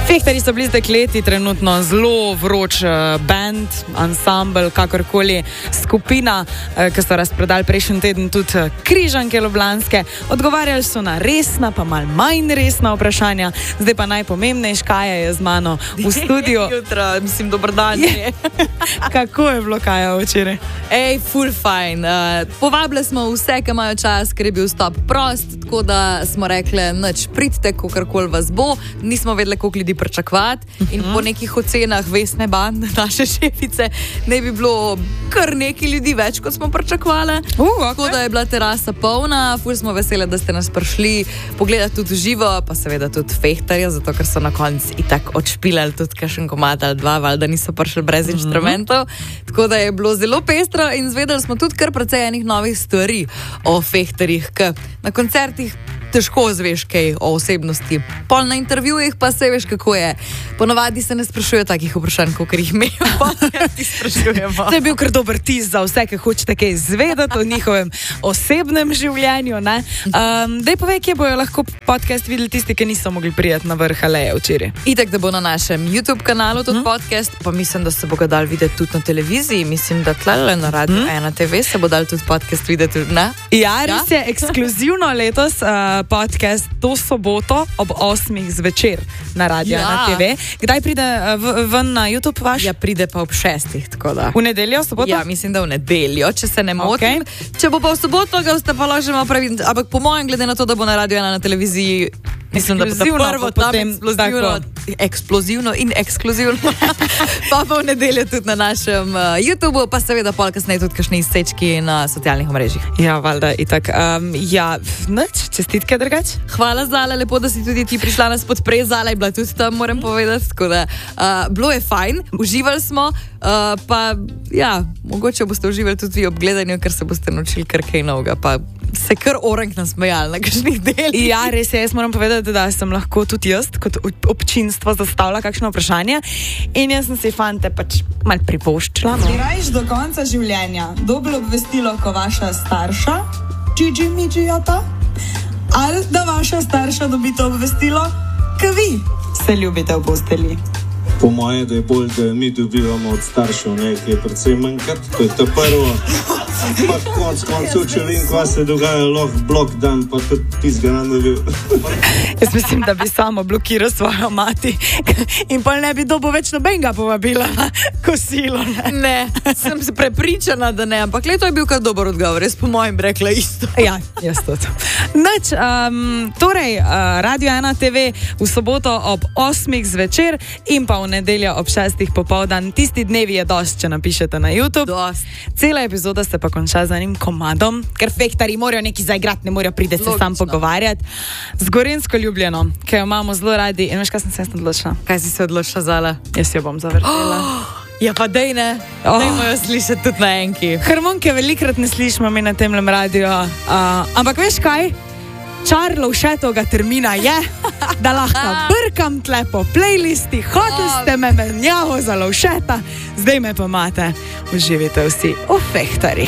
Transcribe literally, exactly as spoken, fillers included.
Fehtarji so bili z dekleti trenutno zelo vroč uh, band, ansambl, kakorkoli skupina, uh, ki so razpredali prejšnji teden tudi uh, Križanke ljubljanske. Odgovarjali so na resna, pa malo manj resna vprašanja. Zdaj pa najpomembnejš, Kaja je z mano v studiu. Jutra, mislim, dober dan. Kako je bilo, Kaja, včeraj? Ej, full fine. Uh, povabili smo vse, ki imajo čas, ker je bil stop prost, tako da smo rekli, nič, pridite, kakorkoli vas bo. Nismo vedeli, koliko ljudi pričakovati. In po nekih ocenah Vesne Band, naše šefice, ne bi bilo kar nekaj ljudi več, kot smo pričakovali. Uh, okay. Tako da je bila terasa polna, ful smo veseli, da ste nas prišli pogledati tudi živo, pa seveda tudi Fehtarja, zato ker so na koncu itak odšpilali tudi kakšen komad ali dva, valjda niso prišli brez mm-hmm. inštrumentov. Tako da je bilo zelo pestro in zvedeli smo tudi kar precej enih novih stvari o Fehtarjih, ki na koncertih težko zveš kaj o osebnosti. Pol na intervjujih pa se veš, kako je. Ponovadi se ne sprašujejo takih vprašanj, kot jih mi v podcasti sprašujemo. To je bil kar dober tis za vse, ki hočete kaj izvedeti o njihovem osebnem življenju. Um, daj povej, kje bojo lahko podcast videli tisti, ki niso mogli prijeti na vrh aleje včeraj. Itak, da bo na našem YouTube kanalu tudi hmm? podcast, pa mislim, da se bo ga dal videti tudi na televiziji. Mislim, da tlele na Radio hmm? ena te ve se bo dal tudi podcast videti. Ne? Ja, res je ekskluzivno letos uh, podcast to soboto ob osmih zvečer na Radio Ja. na te ve. Kdaj pride v, ven na YouTube vaš? Ja, pride pa ob šestih, tako da. V nedeljo, soboto? Ja, mislim, da v nedeljo, če se ne motim. Okay. Če bo pa v soboto, ga ste pa lahko že malo previdni. Ampak po mojem, glede na to, da bo na Radio ena na televiziji, mislim, da bo Ekskluzivno, prvo pa tam potem eksplozivno, eksplozivno in ekskluzivno. Pa pa v nedeljo tudi na našem uh, YouTubeu, pa seveda pol kasneje tudi kakšni izsečki na socialnih omrežjih. Ja, valjda, itak. Um, ja, nič, čestitke drugač. Hvala, Zala, lepo, da si tudi ti prišla nas podpreti. Zala je bila tudi tam, moram povedati. Tako da, uh, bilo je fajn, uživali smo, uh, pa ja, mogoče boste uživali tudi vi ob gledanju, ker se boste naučili kar kaj novega, pa se kar orenk nasmejali na kakšnih delih. Ja, res je, jaz moram povedati, da sem lahko tudi jaz kot občinstvo zastavila kakšno vprašanje in jaz sem si fante pač malo privoščila. No. Bi rajš do konca življenja dobili obvestilo, ko vaša starša, Gigi Midžijata, ali da vaša starša dobite obvestilo, ko vi se ljubite v posteli? Po moje, da je bolj, da mi dobivamo od staršev nekaj predvsem manjkrat. To je to prvo. Pa konc koncev, če vem, kva se dogaja, lahko blok dan, pa tudi tizga nam dobil. Jaz mislim, da bi samo blokiral svojo mati in pol ne bi dobil več nobenega povabila na kosilo. Ne, Ne, sem se prepričana, da ne, ampak le to je bil kar dober odgovor. Jaz po mojem rekla isto. Ja, jaz tudi. Nič, um, torej, uh, Radio ena te ve v soboto ob osmih zvečer in pa v nedeljo ob šestih popoldan. Tisti dnevi je dost, če napišete na YouTube. Dost. Cela epizoda se pa konča z enim komadom, ker Fehtarji morajo nekaj zaigrati, ne morajo priti se Logično. sam pogovarjati. Z Gorenjsko Ljubljeno, ki jo imamo zelo radi. In veš, kaj sem se jaz odločila? Kaj si se odločila, Zala? Jaz jo bom zavrtela. Oh, ja pa dej ne, Oh. dejmo jo slišati tudi na enki. Harmonike velikrat ne slišimo mi na temlem radiju, uh, ampak veš kaj? Čar Lovšetovega termina je, da lahko brkam tle po playlisti, hotel ste me menjavo za Lovšeta, zdaj me pa imate. Uživite vsi v Fehtarjih.